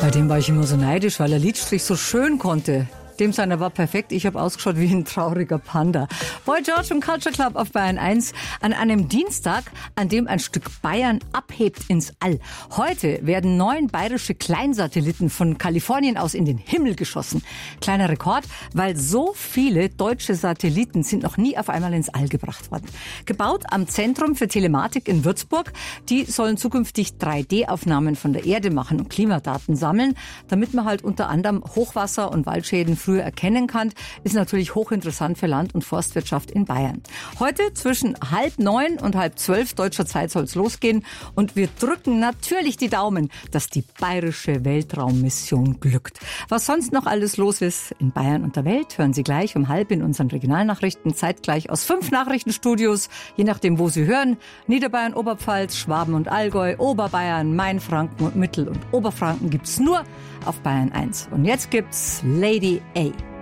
Bei dem war ich immer so neidisch, weil er Liedstrich so schön konnte. Dem seiner war perfekt. Ich habe ausgeschaut wie ein trauriger Panda. Boy George und Culture Club auf Bayern 1 an einem Dienstag, an dem ein Stück Bayern abhebt ins All. Heute werden 9 bayerische Kleinsatelliten von Kalifornien aus in den Himmel geschossen. Kleiner Rekord, weil so viele deutsche Satelliten sind noch nie auf einmal ins All gebracht worden. Gebaut am Zentrum für Telematik in Würzburg. Die sollen zukünftig 3D-Aufnahmen von der Erde machen und Klimadaten sammeln, damit man halt unter anderem Hochwasser und Waldschäden früher erkennen kann, ist natürlich hochinteressant für Land- und Forstwirtschaft in Bayern. Heute zwischen 8:30 und 11:30 deutscher Zeit soll es losgehen und wir drücken natürlich die Daumen, dass die bayerische Weltraummission glückt. Was sonst noch alles los ist in Bayern und der Welt, hören Sie gleich um 12:30 in unseren Regionalnachrichten, zeitgleich aus 5 Nachrichtenstudios, je nachdem wo Sie hören, Niederbayern, Oberpfalz, Schwaben und Allgäu, Oberbayern, Mainfranken und Mittel- und Oberfranken gibt's nur auf Bayern 1. Und jetzt gibt's Lady A.